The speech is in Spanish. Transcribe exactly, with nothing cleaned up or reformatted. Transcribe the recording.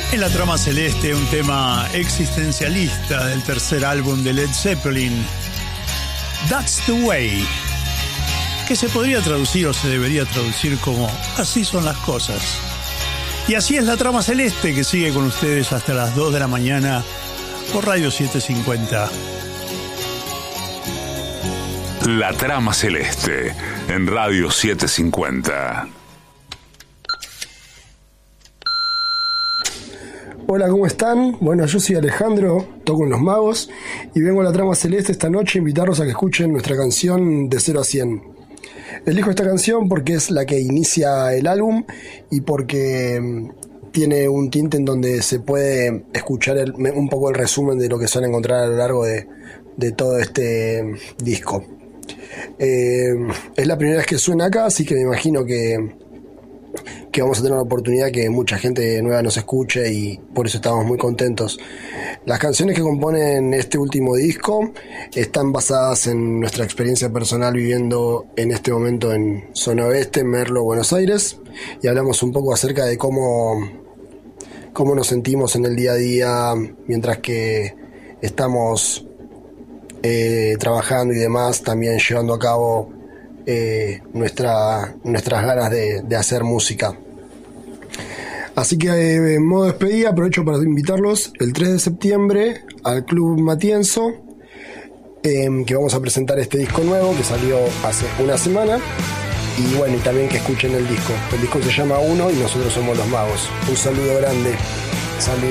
En la trama celeste, un tema existencialista del tercer álbum de Led Zeppelin, That's the Way, que se podría traducir o se debería traducir como Así son las cosas. Y así es la trama celeste, que sigue con ustedes hasta las dos de la mañana por Radio setecientos cincuenta. La trama celeste en Radio setecientos cincuenta. Hola, ¿cómo están? Bueno, yo soy Alejandro, toco en Los Magos y vengo a la trama celeste esta noche a invitarlos a que escuchen nuestra canción de cero a cien. Elijo esta canción porque es la que inicia el álbum y porque tiene un tinte en donde se puede escuchar el, un poco el resumen de lo que se van a encontrar a lo largo de, de todo este disco. Eh, es la primera vez que suena acá, así que me imagino que, que vamos a tener la oportunidad que mucha gente nueva nos escuche y por eso estamos muy contentos. Las canciones que componen este último disco están basadas en nuestra experiencia personal viviendo en este momento en Zona Oeste, Merlo, Buenos Aires, y hablamos un poco acerca de cómo, cómo nos sentimos en el día a día mientras que estamos eh, trabajando y demás, también llevando a cabo eh, nuestra, nuestras ganas de, de hacer música. Así que eh, en modo despedida aprovecho para invitarlos el tres de septiembre al Club Matienzo, eh, que vamos a presentar este disco nuevo que salió hace una semana. Y bueno, y también que escuchen el disco. El disco se llama Uno y nosotros somos Los Magos. Un saludo grande. Salud.